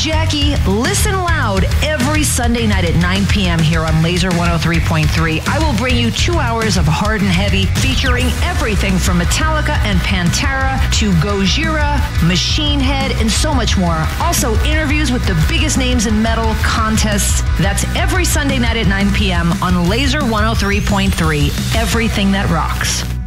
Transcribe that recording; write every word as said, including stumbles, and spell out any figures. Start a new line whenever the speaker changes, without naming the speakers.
Jackie. Listen loud every Sunday night at nine p.m. here on Laser one oh three point three. I will bring you two hours of hard and heavy featuring everything from Metallica and Pantera to Gojira, Machine Head, and so much more. Also, interviews with the biggest names in metal, contests. That's every Sunday night at nine p.m. on Laser one oh three point three. Everything that rocks.